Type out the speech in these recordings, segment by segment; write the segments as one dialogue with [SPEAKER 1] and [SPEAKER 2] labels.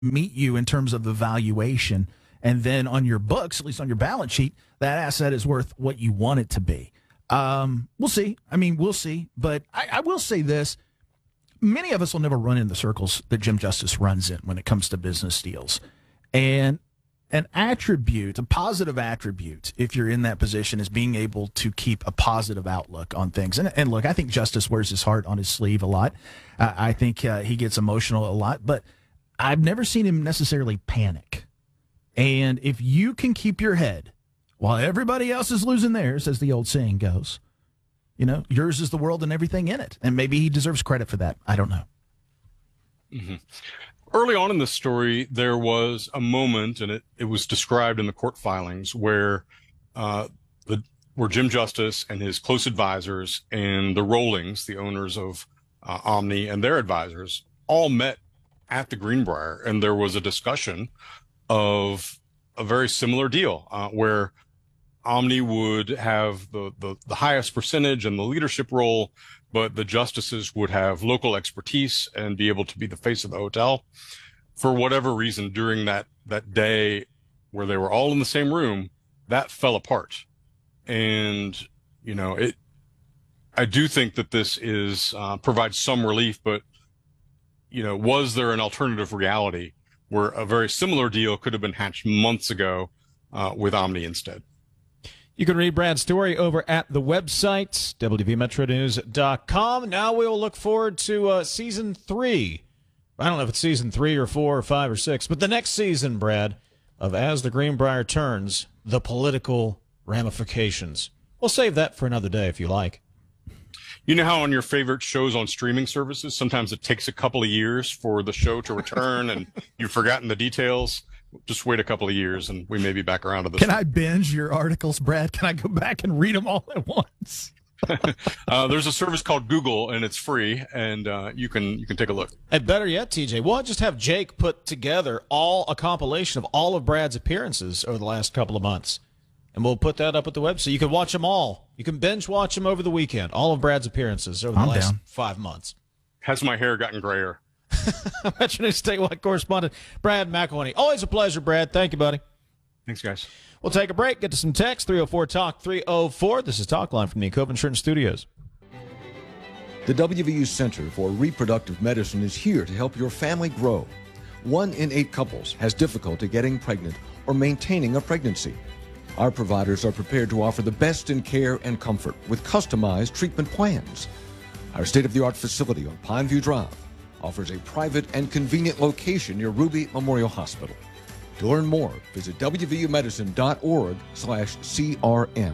[SPEAKER 1] meet you in terms of the valuation. And then on your books, at least on your balance sheet, that asset is worth what you want it to be. We'll see. I mean, we'll see. But I will say this. Many of us will never run in the circles that Jim Justice runs in when it comes to business deals. And an attribute, a positive attribute, if you're in that position, is being able to keep a positive outlook on things. And look, I think Justice wears his heart on his sleeve a lot. I think he gets emotional a lot. But I've never seen him necessarily panic. And if you can keep your head while everybody else is losing theirs, as the old saying goes, yours is the world and everything in it. And maybe he deserves credit for that. I don't know.
[SPEAKER 2] Mm-hmm. Early on in the story, there was a moment, and it was described in the court filings, where Jim Justice and his close advisors and the Rollings, the owners of Omni, and their advisors all met at the Greenbrier, and there was a discussion of a very similar deal where Omni would have the highest percentage and the leadership role, but the justices would have local expertise and be able to be the face of the hotel. For whatever reason, during that day where they were all in the same room, that fell apart. And, I do think that this provides some relief, but, was there an alternative reality where a very similar deal could have been hatched months ago with Omni instead?
[SPEAKER 3] You can read Brad's story over at the website, wvmetronews.com. Now we'll look forward to season 3. I don't know if it's season 3 or 4 or 5 or 6, but the next season, Brad, of As the Greenbrier Turns, the political ramifications. We'll save that for another day if you like.
[SPEAKER 2] You know how on your favorite shows on streaming services, sometimes it takes a couple of years for the show to return and you've forgotten the details? Just wait a couple of years and we may be back around to this.
[SPEAKER 1] Can I binge your articles, Brad? Can I go back and read them all at once?
[SPEAKER 2] There's a service called Google and it's free, and you can take a look.
[SPEAKER 3] And better yet, TJ, we'll just have Jake put together a compilation of all of Brad's appearances over the last couple of months. And we'll put that up at the website. You can watch them all. You can binge watch them over the weekend. All of Brad's appearances over the last 5 months.
[SPEAKER 2] Has my hair gotten grayer?
[SPEAKER 3] Metro News statewide correspondent Brad McElhinney. Always a pleasure, Brad. Thank you, buddy.
[SPEAKER 2] Thanks, guys.
[SPEAKER 3] We'll take a break. Get to some text. 304-TALK-304. This is Talkline from the Cove Insurance Studios.
[SPEAKER 4] The WVU Center for Reproductive Medicine is here to help your family grow. 1 in 8 couples has difficulty getting pregnant or maintaining a pregnancy. Our providers are prepared to offer the best in care and comfort with customized treatment plans. Our state-of-the-art facility on Pineview Drive offers a private and convenient location near Ruby Memorial Hospital. To learn more, visit wvumedicine.org/CRM.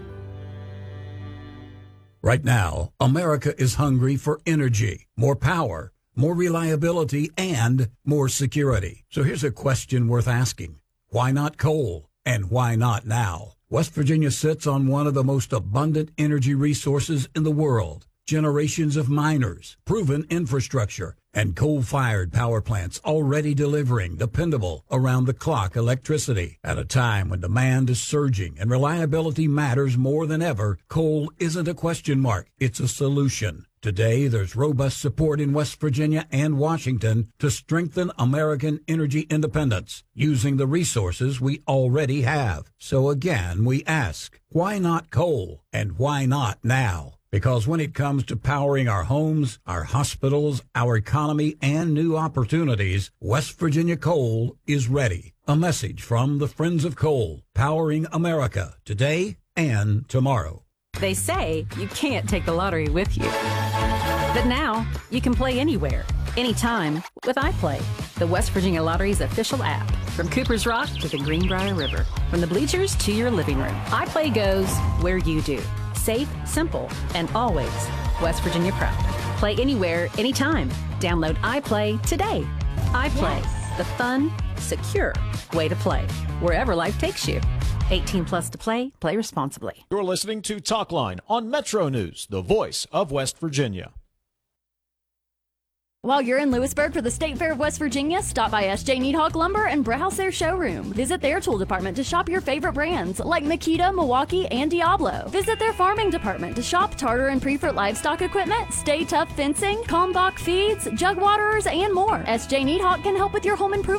[SPEAKER 5] Right now, America is hungry for energy, more power, more reliability, and more security. So here's a question worth asking. Why not coal? And why not now? West Virginia sits on one of the most abundant energy resources in the world. Generations of miners, proven infrastructure, and coal-fired power plants already delivering dependable, around-the-clock electricity. At a time when demand is surging and reliability matters more than ever, coal isn't a question mark, it's a solution. Today, there's robust support in West Virginia and Washington to strengthen American energy independence using the resources we already have. So again, we ask, why not coal? And why not now? Because when it comes to powering our homes, our hospitals, our economy, and new opportunities, West Virginia Coal is ready. A message from the Friends of Coal, powering America today and tomorrow.
[SPEAKER 6] They say you can't take the lottery with you. But now, you can play anywhere, anytime with iPlay, the West Virginia Lottery's official app. From Cooper's Rock to the Greenbrier River, from the bleachers to your living room, iPlay goes where you do. Safe, simple, and always West Virginia proud. Play anywhere, anytime. Download iPlay today. iPlay, the fun, secure way to play, wherever life takes you. 18 plus to play. Play responsibly.
[SPEAKER 3] You're listening to Talkline on Metro News, the voice of West Virginia.
[SPEAKER 7] While you're in Lewisburg for the State Fair of West Virginia, stop by S.J. Needhawk Lumber and browse their showroom. Visit their tool department to shop your favorite brands like Makita, Milwaukee, and Diablo. Visit their farming department to shop Tartar and Prefer livestock equipment, Stay Tough fencing, Kalmbach feeds, jug waterers, and more. S.J. Needhawk can help with your home improvement